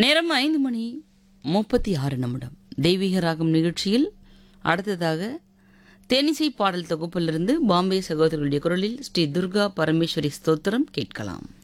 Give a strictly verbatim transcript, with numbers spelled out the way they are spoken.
நேரம் ஐந்து மணி முப்பத்தி ஆறு நிமிடம். தெய்வீக ராகம் நிகழ்ச்சியில் அடுத்ததாக தேனிசை பாடல் தொகுப்பிலிருந்து பாம்பே சகோதரர்களுடைய குரலில் ஸ்ரீ துர்கா பரமேஸ்வரி ஸ்தோத்திரம் கேட்கலாம்.